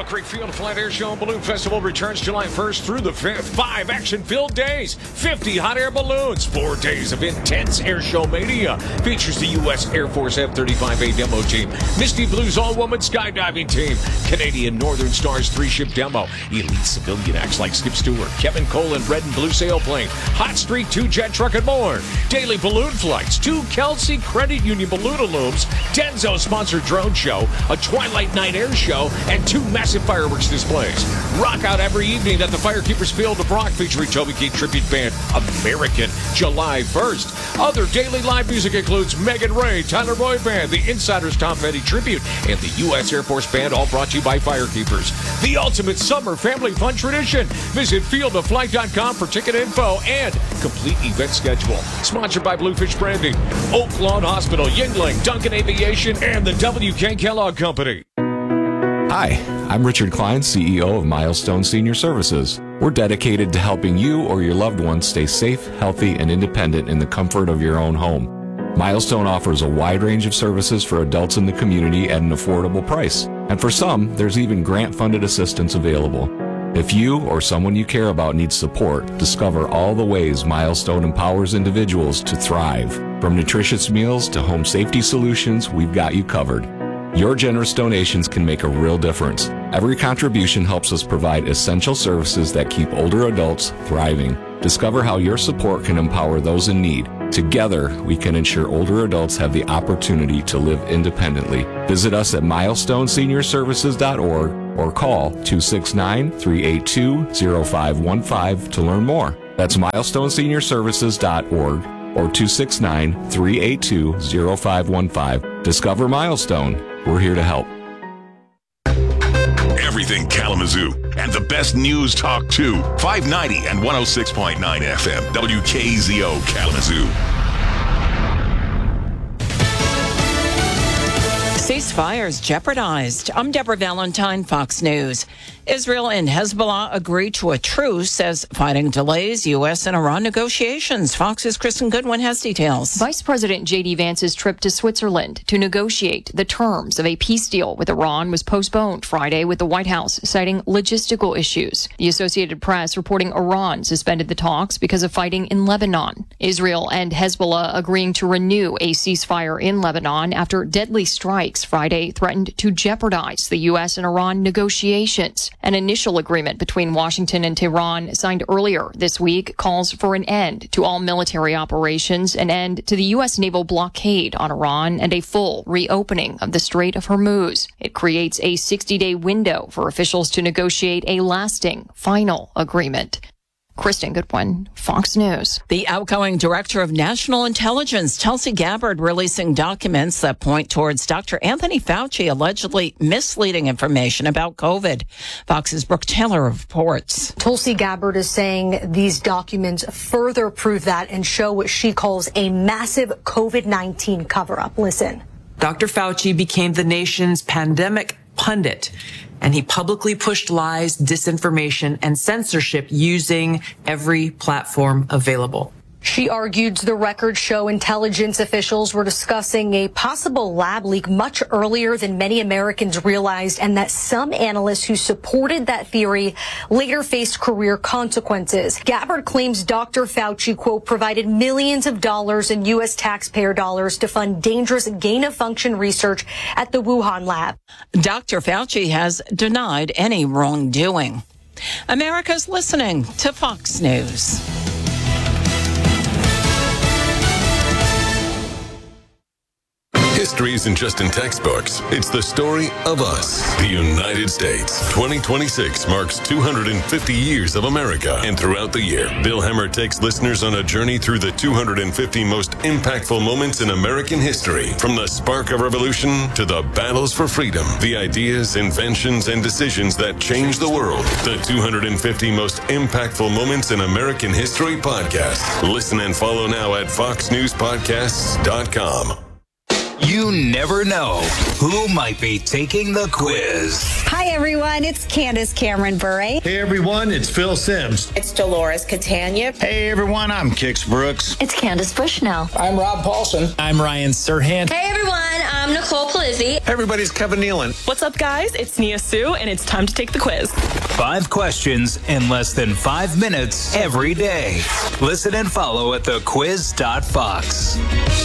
Creek Field Flight Air Show and Balloon Festival returns July 1st through the 5th. 5 action-filled days, 50 hot air balloons, 4 days of intense air show mania. Features the U.S. Air Force F-35A demo team, Misty Blues all-woman skydiving team, Canadian Northern Stars 3-ship demo, elite civilian acts like Skip Stewart, Kevin Cole and Red and Blue Sailplane, Hot Streak 2 jet truck and more. Daily balloon flights, 2 Kelsey Credit Union balloon illums, Denso-sponsored drone show, a Twilight Night air show, and 2 massive fireworks displays. Rock out every evening at the Firekeepers Field of Rock featuring Toby Keith tribute band American, July 1st. Other daily live music includes Megan Ray, Tyler Boyd Band, the Insiders Tom Petty Tribute, and the U.S. Air Force Band, all brought to you by Firekeepers. The ultimate summer family fun tradition. Visit fieldoflight.com for ticket info and complete event schedule. Sponsored by Bluefish Branding, Oak Lawn Hospital, Yingling, Duncan Aviation, and the W.K. Kellogg Company. Hi, I'm Richard Klein, CEO of Milestone Senior Services. We're dedicated to helping you or your loved ones stay safe, healthy, and independent in the comfort of your own home. Milestone offers a wide range of services for adults in the community at an affordable price. And for some, there's even grant-funded assistance available. If you or someone you care about needs support, discover all the ways Milestone empowers individuals to thrive. From nutritious meals to home safety solutions, we've got you covered. Your generous donations can make a real difference. Every contribution helps us provide essential services that keep older adults thriving. Discover how your support can empower those in need. Together, we can ensure older adults have the opportunity to live independently. Visit us at milestoneseniorservices.org or call 269-382-0515 to learn more. That's milestoneseniorservices.org or 269-382-0515. Discover Milestone. We're here to help. Everything Kalamazoo and the best news talk too. 590 and 106.9 FM. WKZO Kalamazoo. Ceasefires jeopardized. I'm Deborah Valentine, Fox News. Israel and Hezbollah agree to a truce as fighting delays U.S. and Iran negotiations. Fox's Kristen Goodwin has details. Vice President J.D. Vance's trip to Switzerland to negotiate the terms of a peace deal with Iran was postponed Friday, with the White House citing logistical issues. The Associated Press reporting Iran suspended the talks because of fighting in Lebanon. Israel and Hezbollah agreeing to renew a ceasefire in Lebanon after deadly strikes Friday threatened to jeopardize the U.S. and Iran negotiations. An initial agreement between Washington and Tehran signed earlier this week calls for an end to all military operations, an end to the U.S. naval blockade on Iran, and a full reopening of the Strait of Hormuz. It creates a 60-day window for officials to negotiate a lasting, final agreement. Kristen Goodwin, Fox News. The outgoing Director of National Intelligence, Tulsi Gabbard, releasing documents that point towards Dr. Anthony Fauci allegedly misleading information about COVID. Fox's Brooke Taylor reports. Tulsi Gabbard is saying these documents further prove that and show what she calls a massive COVID-19 cover-up. Listen. Dr. Fauci became the nation's pandemic pundit, and he publicly pushed lies, disinformation, and censorship using every platform available. She argued the records show intelligence officials were discussing a possible lab leak much earlier than many Americans realized, and that some analysts who supported that theory later faced career consequences. Gabbard claims Dr. Fauci, quote, provided millions of dollars in U.S. taxpayer dollars to fund dangerous gain-of-function research at the Wuhan lab. Dr. Fauci has denied any wrongdoing. America's listening to Fox News. History isn't just in textbooks. It's the story of us, the United States. 2026 marks 250 years of America. And throughout the year, Bill Hemmer takes listeners on a journey through the 250 most impactful moments in American history. From the spark of revolution to the battles for freedom, the ideas, inventions, and decisions that changed the world. The 250 most impactful moments in American history podcast. Listen and follow now at foxnewspodcasts.com. You never know who might be taking the quiz. Hi, everyone. It's Candace Cameron Bure. Hey, everyone. It's Phil Sims. It's Dolores Catania. Hey, everyone. I'm Kix Brooks. It's Candace Bushnell. I'm Rob Paulson. I'm Ryan Serhant. Hey, everyone. I'm I'm Nicole Palizzi. Everybody's Kevin Nealon. What's up, guys? It's Nia Sue, and it's time to take the quiz. 5 questions in less than 5 minutes every day. Listen and follow at thequiz.fox.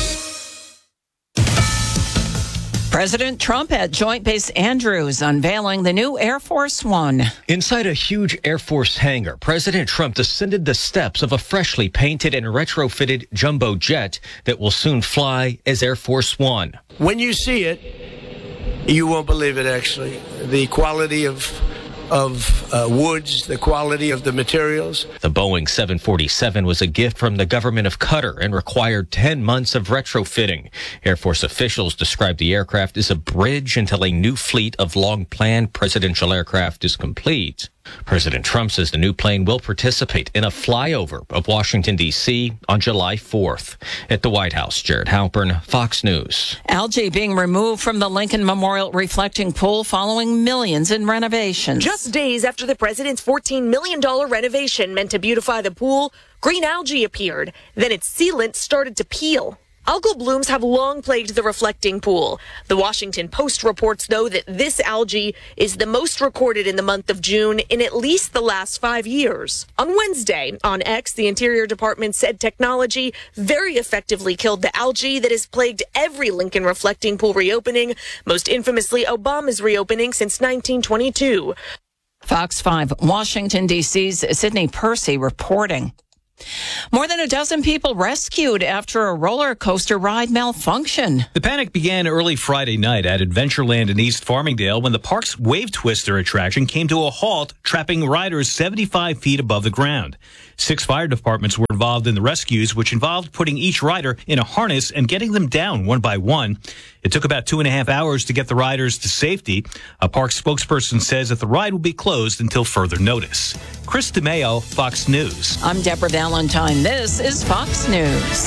President Trump at Joint Base Andrews unveiling the new Air Force One. Inside a huge Air Force hangar, President Trump descended the steps of a freshly painted and retrofitted jumbo jet that will soon fly as Air Force One. When you see it, you won't believe it, actually. The quality of woods, the quality of the materials. The Boeing 747 was a gift from the government of Qatar and required 10 months of retrofitting. Air Force officials described the aircraft as a bridge until a new fleet of long-planned presidential aircraft is complete. President Trump says the new plane will participate in a flyover of Washington, D.C. on July 4th. At the White House, Jared Halpern, Fox News. Algae being removed from the Lincoln Memorial reflecting pool following millions in renovations. Just days after the president's $14 million renovation meant to beautify the pool, green algae appeared. Then its sealant started to peel. Algal blooms have long plagued the reflecting pool. The Washington Post reports, though, that this algae is the most recorded in the month of June in at least the last 5 years. On Wednesday, on X, the Interior Department said technology very effectively killed the algae that has plagued every Lincoln reflecting pool reopening, most infamously Obama's reopening since 1922. Fox 5, Washington, D.C.'s Sydney Percy reporting. More than a dozen people rescued after a roller coaster ride malfunction. The panic began early Friday night at Adventureland in East Farmingdale when the park's Wave Twister attraction came to a halt, trapping riders 75 feet above the ground. 6 fire departments were involved in the rescues, which involved putting each rider in a harness and getting them down one by one. It took about 2.5 hours to get the riders to safety. A park spokesperson says that the ride will be closed until further notice. Chris DeMeo, Fox News. I'm Deborah Valentine. This is Fox News.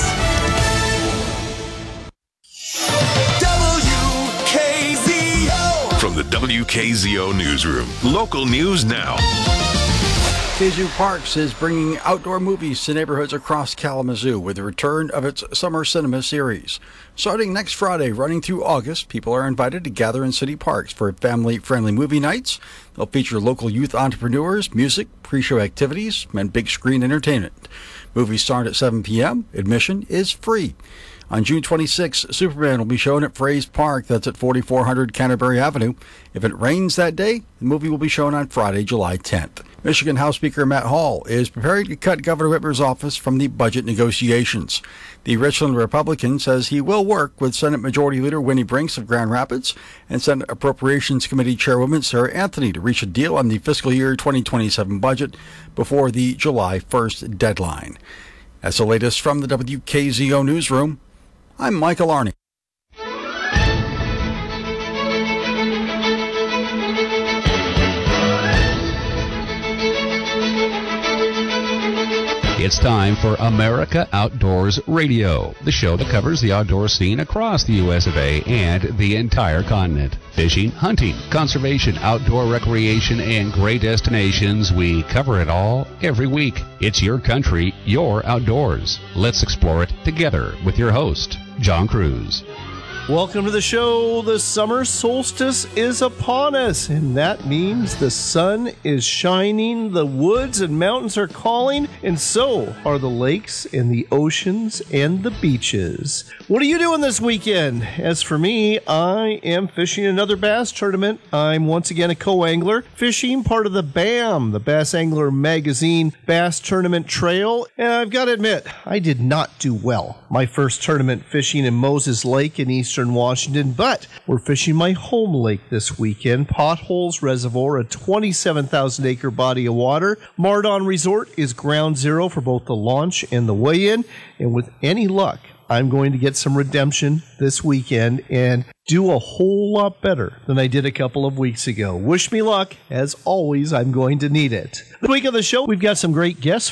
WKZO. From the WKZO Newsroom, local news now. Kazoo Parks is bringing outdoor movies to neighborhoods across Kalamazoo with the return of its Summer Cinema series. Starting next Friday, running through August, people are invited to gather in city parks for family-friendly movie nights. They'll feature local youth entrepreneurs, music, pre-show activities, and big screen entertainment. Movies start at 7 p.m. Admission is free. On June 26, Superman will be shown at Fraze Park. That's at 4400 Canterbury Avenue. If it rains that day, the movie will be shown on Friday, July 10th. Michigan House Speaker Matt Hall is preparing to cut Governor Whitmer's office from the budget negotiations. The Richland Republican says he will work with Senate Majority Leader Winnie Brinks of Grand Rapids and Senate Appropriations Committee Chairwoman Sarah Anthony to reach a deal on the fiscal year 2027 budget before the July 1st deadline. That's the latest from the WKZO Newsroom. I'm Michael Arney. It's time for America Outdoors Radio, the show that covers the outdoor scene across the U.S. of A. and the entire continent. Fishing, hunting, conservation, outdoor recreation, and great destinations. We cover it all every week. It's your country, your outdoors. Let's explore it together with your host, John Cruz. Welcome to the show. The summer solstice is upon us, and that means the sun is shining, the woods and mountains are calling, and so are the lakes and the oceans and the beaches. What are you doing this weekend? As for me, I am fishing another bass tournament. I'm once again a co-angler, fishing part of the BAM, the Bass Angler Magazine Bass Tournament Trail, and I've got to admit, I did not do well. My first tournament fishing in Moses Lake in Eastern Washington, but we're fishing my home lake this weekend, Potholes Reservoir, a 27,000-acre body of water. Mardon Resort is ground zero for both the launch and the weigh-in, and with any luck, I'm going to get some redemption this weekend and do a whole lot better than I did a couple of weeks ago. Wish me luck. As always, I'm going to need it. This week on the show, we've got some great guests for you.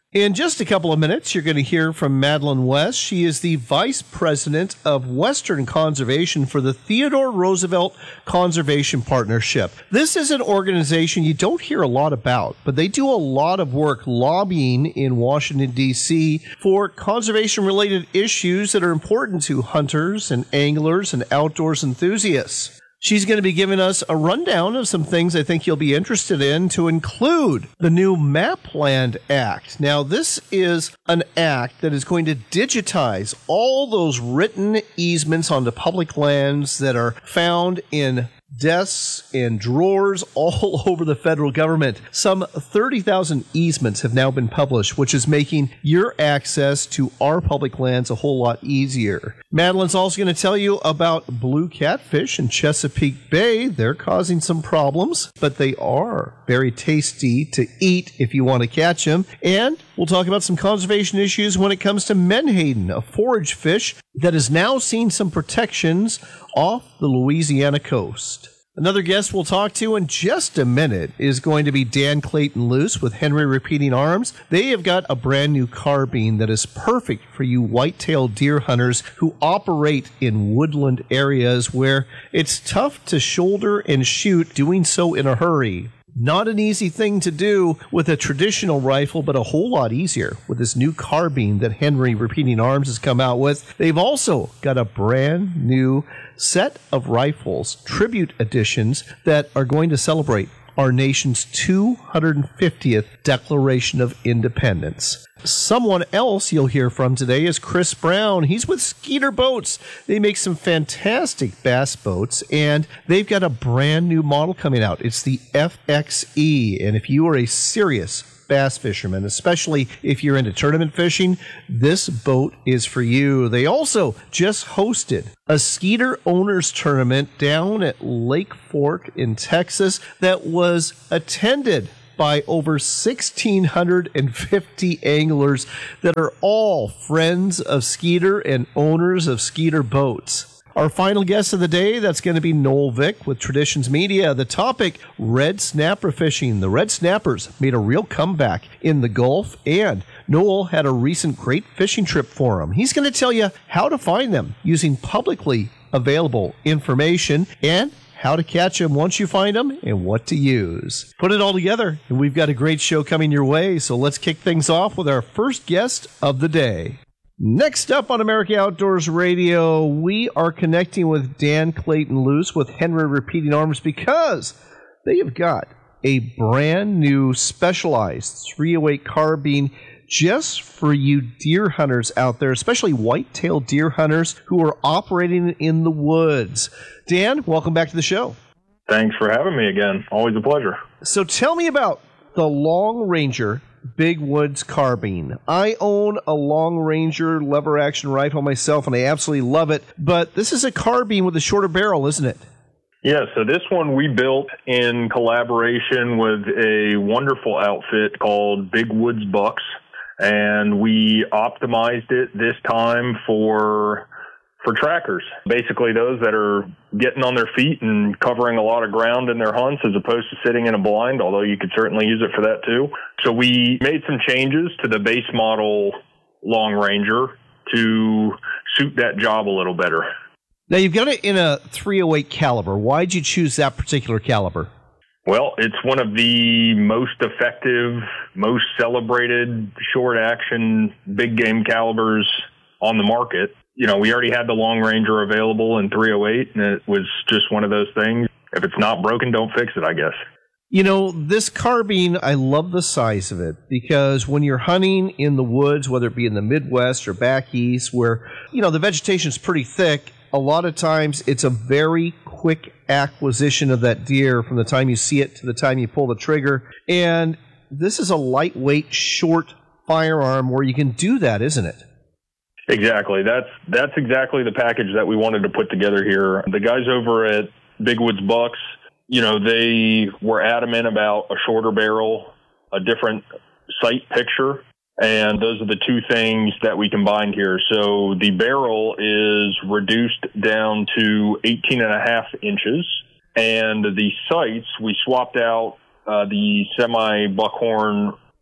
In just a couple of minutes, you're going to hear from Madeline West. She is the Vice President of Western Conservation for the Theodore Roosevelt Conservation Partnership. This is an organization you don't hear a lot about, but they do a lot of work lobbying in Washington, D.C. for conservation-related issues that are important to hunters and anglers and outdoors enthusiasts. She's going to be giving us a rundown of some things I think you'll be interested in, to include the new Mapland Act. Now, this is an act that is going to digitize all those written easements onto public lands that are found in desks and drawers all over the federal government. Some 30,000 easements have now been published, which is making your access to our public lands a whole lot easier. Madeline's also going to tell you about blue catfish in Chesapeake Bay. They're causing some problems, but they are very tasty to eat if you want to catch them. And we'll talk about some conservation issues when it comes to menhaden, a forage fish that has now seen some protections off the Louisiana coast. Another guest we'll talk to in just a minute is going to be Dan Clayton Luce with Henry Repeating Arms. They have got a brand new carbine that is perfect for you white-tailed deer hunters who operate in woodland areas where it's tough to shoulder and shoot, doing so in a hurry. Not an easy thing to do with a traditional rifle, but a whole lot easier with this new carbine that Henry Repeating Arms has come out with. They've also got a brand new set of rifles, tribute editions, that are going to celebrate our nation's 250th Declaration of Independence. Someone else you'll hear from today is Chris Brown. He's with Skeeter Boats. They make some fantastic bass boats, and they've got a brand new model coming out. It's the FXE, and if you are a serious bass fisherman, especially if you're into tournament fishing, this boat is for you. They also just hosted a Skeeter Owners Tournament down at Lake Fork in Texas that was attended by over 1,650 anglers that are all friends of Skeeter and owners of Skeeter Boats. Our final guest of the day, that's going to be Noel Vick with Traditions Media. The topic, red snapper fishing. The red snappers made a real comeback in the Gulf, and Noel had a recent great fishing trip for them. He's going to tell you how to find them using publicly available information and how to catch them once you find them and what to use. Put it all together, and we've got a great show coming your way, so let's kick things off with our first guest of the day. Next up on America Outdoors Radio, we are connecting with Dan Clayton Luce with Henry Repeating Arms because they have got a brand new specialized 308 carbine just for you deer hunters out there, especially white-tailed deer hunters who are operating in the woods. Dan, welcome back to the show. Thanks for having me again. Always a pleasure. So tell me about the Long Ranger Big Woods carbine. I own a Long Ranger lever action rifle myself, and I absolutely love it. But this is a carbine with a shorter barrel, isn't it? Yeah, so this one we built in collaboration with a wonderful outfit called Big Woods Bucks, and we optimized it this time for trackers, basically those that are getting on their feet and covering a lot of ground in their hunts as opposed to sitting in a blind, although you could certainly use it for that too. So we made some changes to the base model Long Ranger to suit that job a little better. Now, you've got it in a 308 caliber. Why'd you choose that particular caliber? Well, it's one of the most effective, most celebrated short-action, big game calibers on the market. You know, we already had the Long Ranger available in 308, and it was just one of those things. If it's not broken, don't fix it, I guess. You know, this carbine, I love the size of it because when you're hunting in the woods, whether it be in the Midwest or back east, where, you know, the vegetation's pretty thick, a lot of times it's a very quick acquisition of that deer from the time you see it to the time you pull the trigger. And this is a lightweight, short firearm where you can do that, isn't it? Exactly. That's exactly the package that we wanted to put together here. The guys over at Big Woods Bucks, you know, they were adamant about a shorter barrel, a different sight picture, and those are the two things that we combined here. So the barrel is reduced down to 18.5 inches, and the sights, we swapped out the semi-buckhorn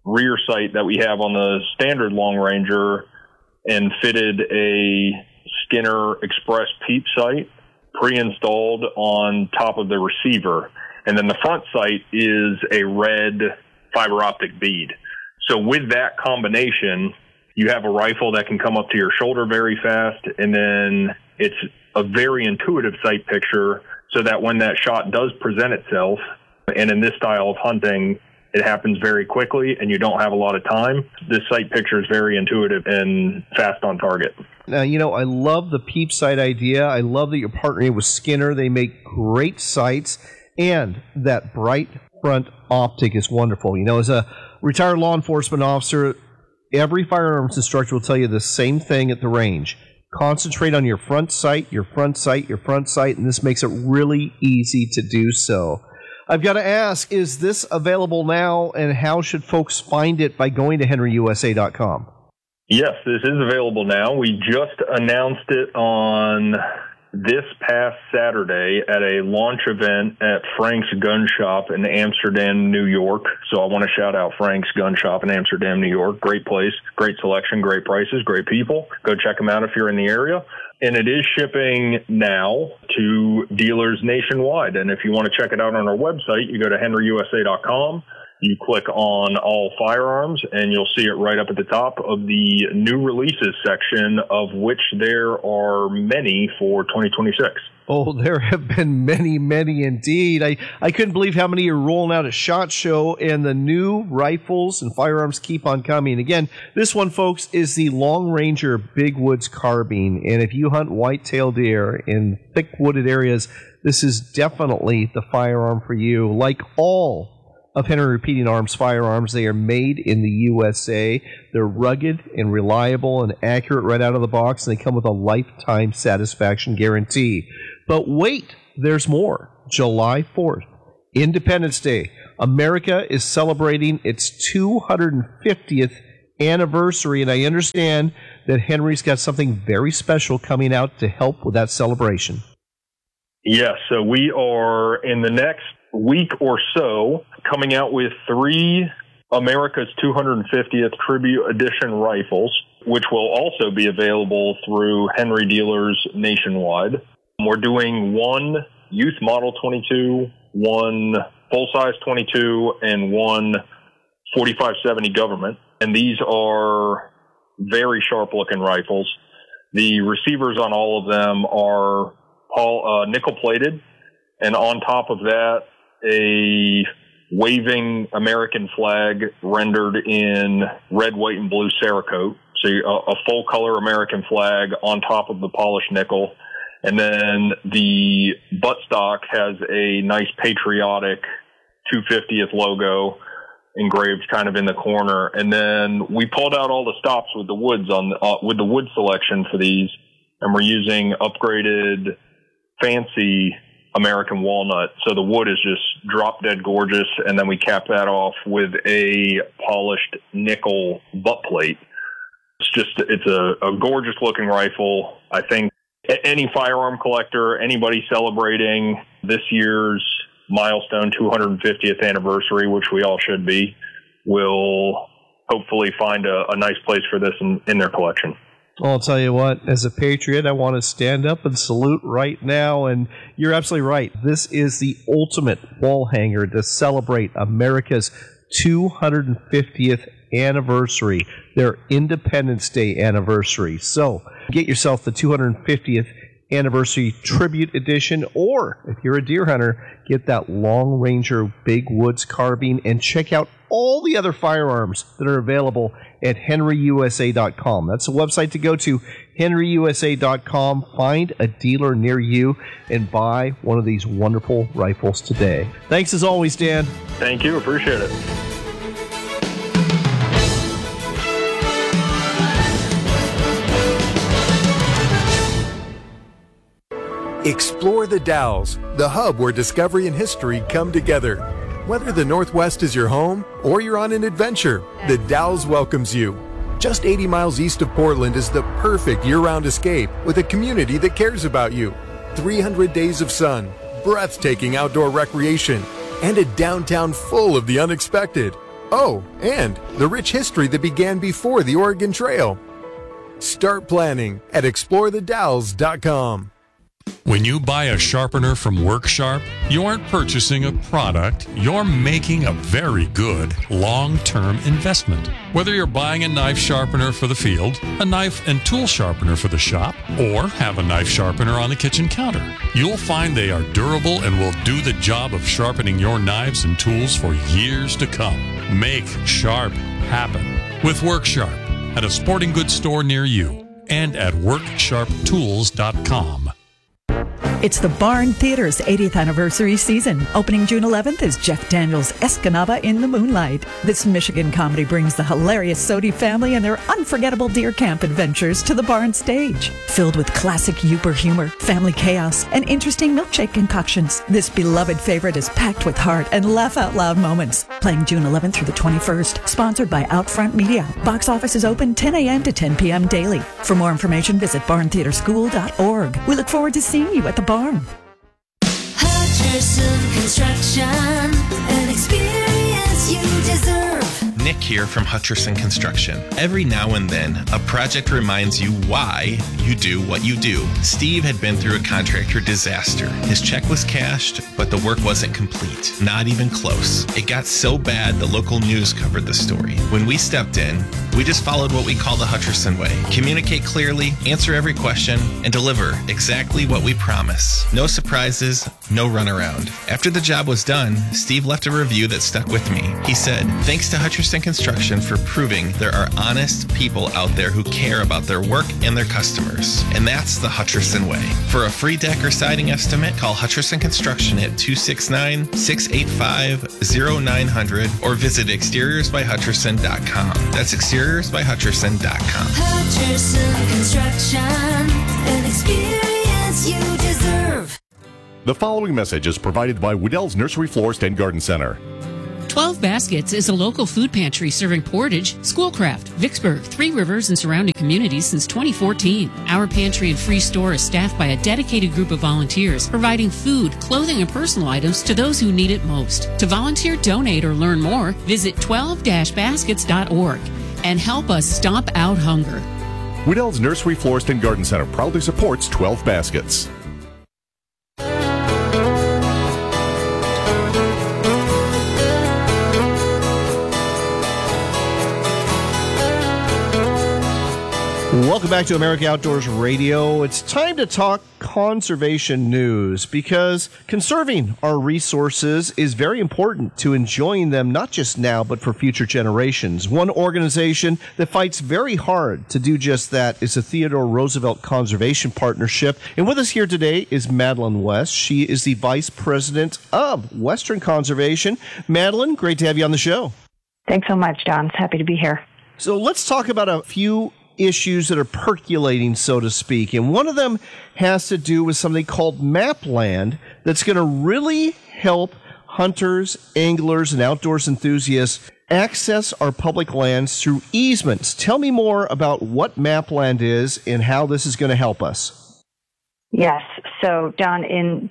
rear sight that we have on the standard Long Ranger and fitted a Skinner Express peep sight pre-installed on top of the receiver. And then the front sight is a red fiber optic bead. So with that combination, you have a rifle that can come up to your shoulder very fast, and then it's a very intuitive sight picture so that when that shot does present itself, and in this style of hunting, it happens very quickly and you don't have a lot of time, this sight picture is very intuitive and fast on target. Now, I love the peep sight idea. I love that you're partnering with Skinner. They make great sights, and that bright front optic is wonderful. As a retired law enforcement officer, every firearms instructor will tell you the same thing at the range. Concentrate on your front sight, your front sight, your front sight, and this makes it really easy to do so. I've got to ask, is this available now, and how should folks find it by going to henryusa.com? Yes, this is available now. We just announced it on this past Saturday at a launch event at Frank's Gun Shop in Amsterdam, New York. So I want to shout out Frank's Gun Shop in Amsterdam, New York. Great place, great selection, great prices, great people. Go check them out if you're in the area. And it is shipping now to dealers nationwide. And if you want to check it out on our website, you go to henryusa.com. You click on all firearms, and you'll see it right up at the top of the new releases section, of which there are many for 2026. Oh, there have been many, many indeed. I couldn't believe how many are rolling out at SHOT Show, and the new rifles and firearms keep on coming. Again, this one, folks, is the Long Ranger Big Woods Carbine. And if you hunt whitetail deer in thick wooded areas, this is definitely the firearm for you. Like all of Henry Repeating Arms firearms, they are made in the USA. They're rugged and reliable and accurate right out of the box, and they come with a lifetime satisfaction guarantee. But wait, there's more. July 4th, Independence Day. America is celebrating its 250th anniversary, and I understand that Henry's got something very special coming out to help with that celebration. Yes, so we are in the next week or so coming out with 3 America's 250th Tribute Edition rifles, which will also be available through Henry dealers nationwide. We're doing 1 Youth Model 22, 1 full-size 22, and 1 4570 Government. And these are very sharp-looking rifles. The receivers on all of them are nickel-plated, and on top of that, a waving American flag rendered in red, white, and blue Cerakote. So a full-color American flag on top of the polished nickel. And then the buttstock has a nice patriotic 250th logo engraved kind of in the corner. And then we pulled out all the stops with the woods with the wood selection for these, and we're using upgraded fancy American walnut. So the wood is just drop dead gorgeous, and then we cap that off with a polished nickel butt plate. It's a gorgeous looking rifle. I think any firearm collector, anybody celebrating this year's milestone 250th anniversary, which we all should be, will hopefully find a nice place for this in their collection. Well, I'll tell you what, as a patriot, I want to stand up and salute right now, and you're absolutely right. This is the ultimate wall hanger to celebrate America's 250th anniversary, their Independence Day anniversary. So get yourself the 250th anniversary tribute edition, or if you're a deer hunter, get that Long Ranger Big Woods Carbine, and check out all the other firearms that are available at henryusa.com. That's a website to go to, henryusa.com. Find a dealer near you and buy one of these wonderful rifles today. Thanks as always, Dan. Thank you. Appreciate it. Explore the Dalles, the hub where discovery and history come together. Whether the Northwest is your home or you're on an adventure, the Dalles welcomes you. Just 80 miles east of Portland is the perfect year-round escape with a community that cares about you. 300 days of sun, breathtaking outdoor recreation, and a downtown full of the unexpected. Oh, and the rich history that began before the Oregon Trail. Start planning at explorethedalles.com. When you buy a sharpener from WorkSharp, you aren't purchasing a product, you're making a very good long-term investment. Whether you're buying a knife sharpener for the field, a knife and tool sharpener for the shop, or have a knife sharpener on the kitchen counter, you'll find they are durable and will do the job of sharpening your knives and tools for years to come. Make sharp happen with WorkSharp at a sporting goods store near you and at WorkSharpTools.com. It's the Barn Theater's 80th anniversary season. Opening June 11th is Jeff Daniels' Escanaba in the Moonlight. This Michigan comedy brings the hilarious Sodi family and their unforgettable deer camp adventures to the Barn stage. Filled with classic Yooper humor, family chaos, and interesting milkshake concoctions, this beloved favorite is packed with heart and laugh-out-loud moments. Playing June 11th through the 21st. Sponsored by Outfront Media. Box office is open 10 a.m. to 10 p.m. daily. For more information, visit barntheaterschool.org. We look forward to seeing you at the Barn. Hutcherson Construction, an experience you deserve. Nick here from Hutcherson Construction. Every now and then, a project reminds you why you do what you do. Steve had been through a contractor disaster. His check was cashed, but the work wasn't complete. Not even close. It got so bad the local news covered the story. When we stepped in, we just followed what we call the Hutcherson way. Communicate clearly, answer every question, and deliver exactly what we promise. No surprises, no runaround. After the job was done, Steve left a review that stuck with me. He said, "Thanks to Hutcherson Construction for proving there are honest people out there who care about their work and their customers." And that's the Hutcherson way. For a free deck or siding estimate, call Hutcherson Construction at 269-685-0900 or visit exteriorsbyhutcherson.com. That's exteriorsbyhutcherson.com. Hutcherson Construction, an experience you deserve. The following message is provided by Weddell's Nursery Florist and Garden Center. 12 Baskets is a local food pantry serving Portage, Schoolcraft, Vicksburg, Three Rivers, and surrounding communities since 2014. Our pantry and free store is staffed by a dedicated group of volunteers, providing food, clothing, and personal items to those who need it most. To volunteer, donate, or learn more, visit 12-baskets.org and help us stomp out hunger. Weddell's Nursery Florist and Garden Center proudly supports 12 Baskets. Welcome back to America Outdoors Radio. It's time to talk conservation news because conserving our resources is very important to enjoying them not just now but for future generations. One organization that fights very hard to do just that is the Theodore Roosevelt Conservation Partnership. And with us here today is Madeline West. She is the Vice President of Western Conservation. Madeline, great to have you on the show. Thanks so much, John. Happy to be here. So let's talk about a few issues that are percolating, so to speak. And one of them has to do with something called Mapland that's going to really help hunters, anglers, and outdoors enthusiasts access our public lands through easements. Tell me more about what Mapland is and how this is going to help us. Yes. So, John, in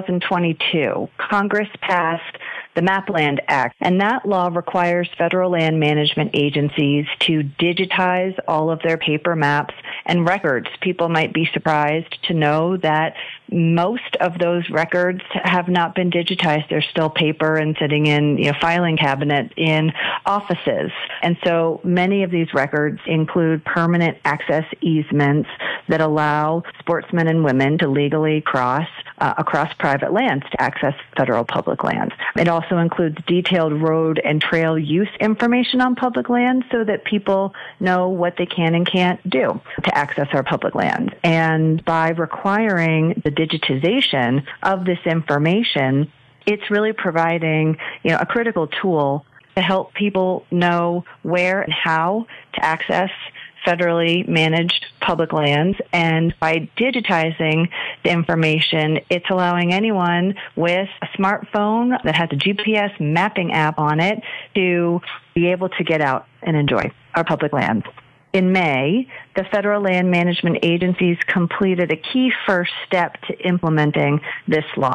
2022, Congress passed the Mapland Act, and that law requires federal land management agencies to digitize all of their paper maps and records. People might be surprised to know that most of those records have not been digitized. They're still paper and sitting in filing cabinet in offices. And so many of these records include permanent access easements that allow sportsmen and women to legally cross across private lands to access federal public lands. It also includes detailed road and trail use information on public lands so that people know what they can and can't do to access our public lands. And by requiring the digitization of this information, it's really providing, a critical tool to help people know where and how to access federally managed public lands. And by digitizing the information, it's allowing anyone with a smartphone that has a GPS mapping app on it to be able to get out and enjoy our public lands. In May, the federal land management agencies completed a key first step to implementing this law.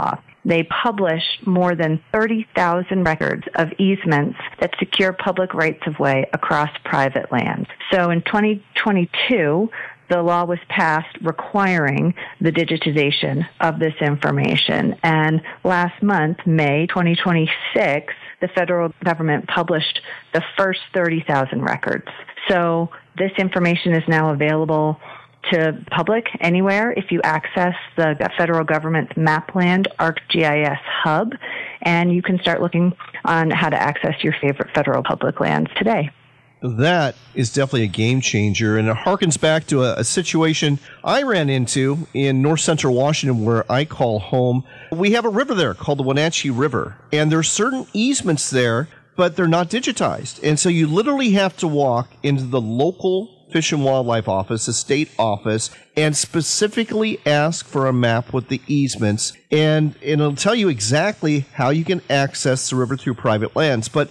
They published more than 30,000 records of easements that secure public rights-of-way across private lands. So in 2022, the law was passed requiring the digitization of this information. And last month, May 2026, the federal government published the first 30,000 records. So this information is now available to public anywhere if you access the federal government's MapLand ArcGIS hub, and you can start looking on how to access your favorite federal public lands today. That is definitely a game changer, and it harkens back to a situation I ran into in north central Washington where I call home. We have a river there called the Wenatchee River, and there's certain easements there, but they're not digitized. And so you literally have to walk into the local Fish and Wildlife Office, the state office, and specifically ask for a map with the easements, and it'll tell you exactly how you can access the river through private lands. But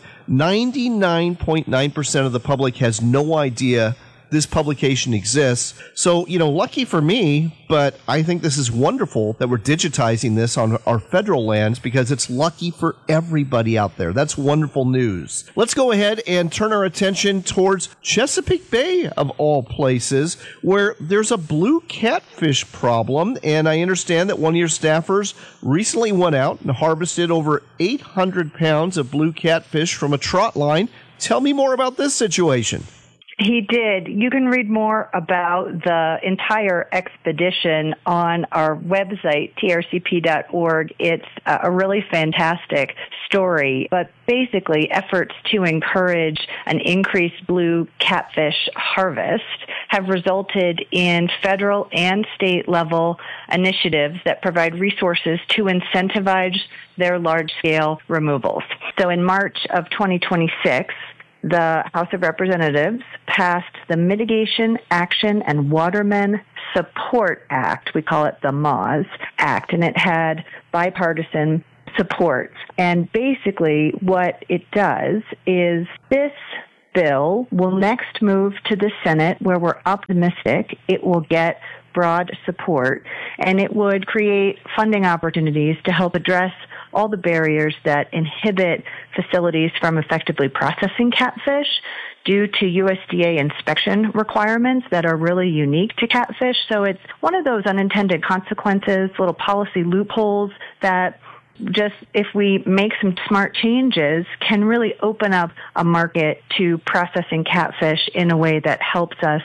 99.9% of the public has no idea this publication exists. So, lucky for me, but I think this is wonderful that we're digitizing this on our federal lands because it's lucky for everybody out there. That's wonderful news. Let's go ahead and turn our attention towards Chesapeake Bay, of all places, where there's a blue catfish problem. And I understand that one of your staffers recently went out and harvested over 800 pounds of blue catfish from a trot line. Tell me more about this situation. He did. You can read more about the entire expedition on our website, trcp.org. It's a really fantastic story, but basically efforts to encourage an increased blue catfish harvest have resulted in federal and state level initiatives that provide resources to incentivize their large-scale removals. So in March of 2026, the House of Representatives passed the Mitigation Action and Watermen Support Act. We call it the MAWS Act, and it had bipartisan support. And basically what it does is this bill will next move to the Senate, where we're optimistic it will get broad support, and it would create funding opportunities to help address all the barriers that inhibit facilities from effectively processing catfish due to USDA inspection requirements that are really unique to catfish. So it's one of those unintended consequences, little policy loopholes that just, if we make some smart changes, can really open up a market to processing catfish in a way that helps us,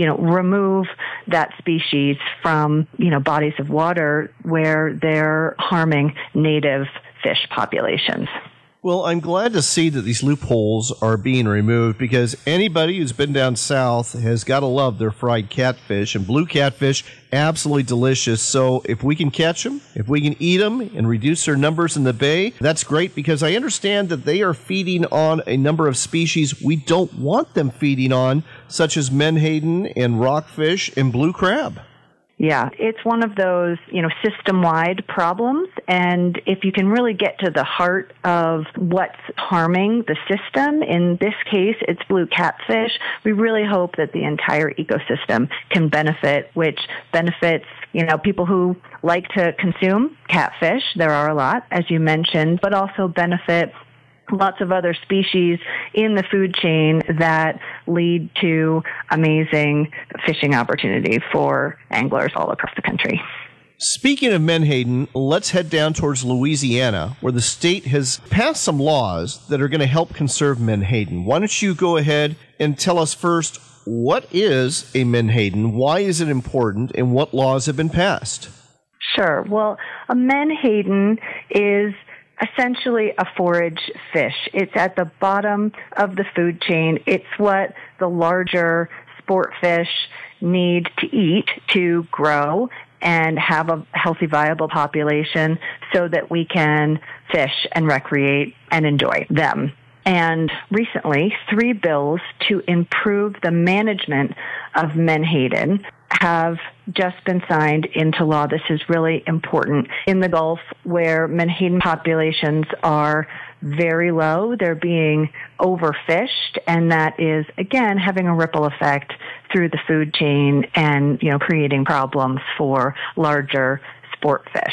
remove that species from, bodies of water where they're harming native fish populations. Well, I'm glad to see that these loopholes are being removed, because anybody who's been down south has got to love their fried catfish, and blue catfish, absolutely delicious. So if we can catch them, if we can eat them and reduce their numbers in the bay, that's great, because I understand that they are feeding on a number of species we don't want them feeding on, such as menhaden and rockfish and blue crab. Yeah, it's one of those, system-wide problems. And if you can really get to the heart of what's harming the system, in this case, it's blue catfish, we really hope that the entire ecosystem can benefit, which benefits, people who like to consume catfish. There are a lot, as you mentioned, but also benefit lots of other species in the food chain that lead to amazing fishing opportunity for anglers all across the country. Speaking of menhaden, let's head down towards Louisiana, where the state has passed some laws that are going to help conserve menhaden. Why don't you go ahead and tell us first, what is a menhaden, why is it important, and what laws have been passed? Sure. Well, a menhaden is essentially a forage fish. It's at the bottom of the food chain. It's what the larger sport fish need to eat to grow and have a healthy, viable population so that we can fish and recreate and enjoy them. And recently, 3 bills to improve the management of menhaden have just been signed into law. This is really important. In the Gulf, where menhaden populations are very low, they're being overfished, and that is, again, having a ripple effect through the food chain and, creating problems for larger sport fish.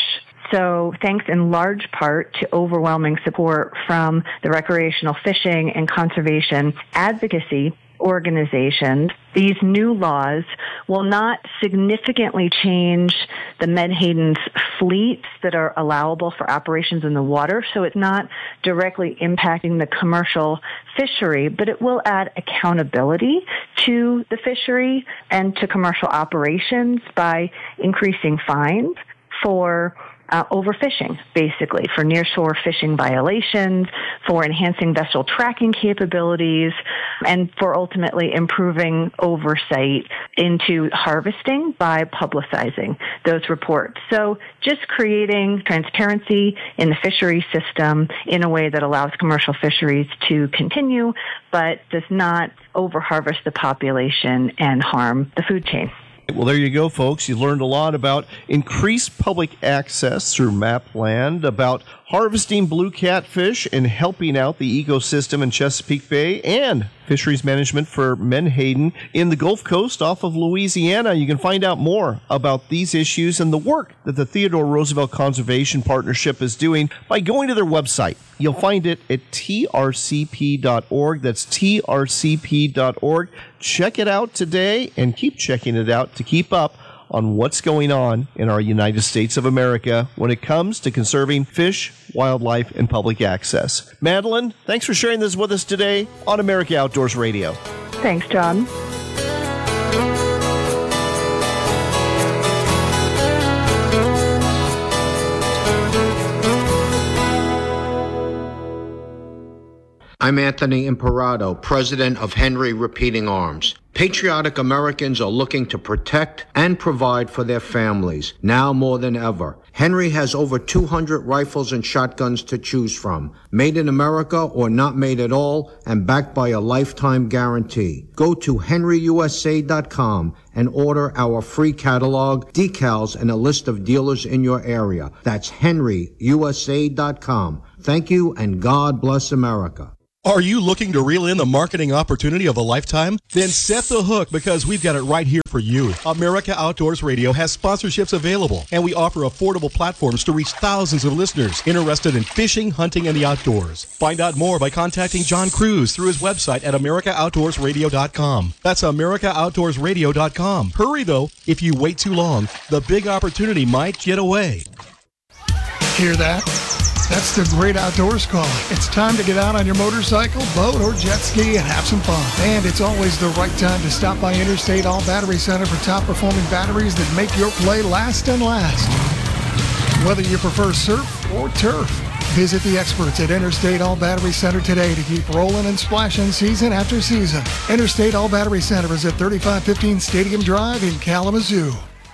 So thanks in large part to overwhelming support from the recreational fishing and conservation advocacy organizations, these new laws will not significantly change the Menhaden's fleets that are allowable for operations in the water. So it's not directly impacting the commercial fishery, but it will add accountability to the fishery and to commercial operations by increasing fines for overfishing, basically, for nearshore fishing violations, for enhancing vessel tracking capabilities, and for ultimately improving oversight into harvesting by publicizing those reports. So just creating transparency in the fishery system in a way that allows commercial fisheries to continue, but does not overharvest the population and harm the food chain. Well, there you go, folks. You learned a lot about increased public access through MapLand, about harvesting blue catfish and helping out the ecosystem in Chesapeake Bay, and fisheries management for Menhaden in the Gulf Coast off of Louisiana. You can find out more about these issues and the work that the Theodore Roosevelt Conservation Partnership is doing by going to their website. You'll find it at trcp.org. That's trcp.org. Check it out today and keep checking it out to keep up on what's going on in our United States of America when it comes to conserving fish, wildlife, and public access. Madeline, thanks for sharing this with us today on America Outdoors Radio. Thanks, John. I'm Anthony Imperato, president of Henry Repeating Arms. Patriotic Americans are looking to protect and provide for their families, now more than ever. Henry has over 200 rifles and shotguns to choose from, made in America or not made at all, and backed by a lifetime guarantee. Go to henryusa.com and order our free catalog, decals, and a list of dealers in your area. That's henryusa.com. Thank you, and God bless America. Are you looking to reel in the marketing opportunity of a lifetime? Then set the hook, because we've got it right here for you. America Outdoors Radio has sponsorships available, and we offer affordable platforms to reach thousands of listeners interested in fishing, hunting, and the outdoors. Find out more by contacting John Cruz through his website at AmericaOutdoorsRadio.com. That's AmericaOutdoorsRadio.com. Hurry, though. If you wait too long, the big opportunity might get away. Hear that? That's the great outdoors calling. It's time to get out on your motorcycle, boat, or jet ski and have some fun. And it's always the right time to stop by Interstate All Battery Center for top-performing batteries that make your play last and last. Whether you prefer surf or turf, visit the experts at Interstate All Battery Center today to keep rolling and splashing season after season. Interstate All Battery Center is at 3515 Stadium Drive in Kalamazoo.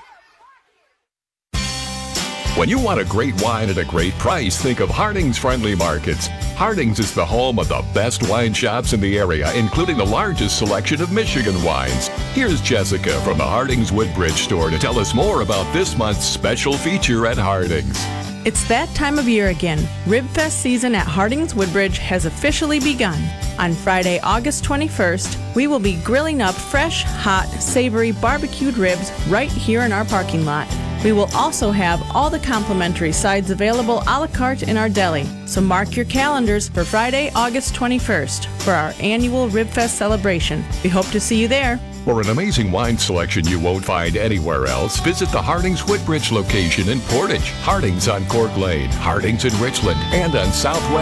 When you want a great wine at a great price, think of Harding's Friendly Markets. Harding's is the home of the best wine shops in the area, including the largest selection of Michigan wines. Here's Jessica from the Harding's Woodbridge store to tell us more about this month's special feature at Harding's. It's that time of year again. Ribfest season at Harding's Woodbridge has officially begun. On Friday, August 21st, we will be grilling up fresh, hot, savory barbecued ribs right here in our parking lot. We will also have all the complimentary sides available a la carte in our deli. So mark your calendars for Friday, August 21st for our annual Ribfest celebration. We hope to see you there. For an amazing wine selection you won't find anywhere else, visit the Harding's Woodbridge location in Portage, Harding's on Court Lane, Harding's in Richland, and on Southwest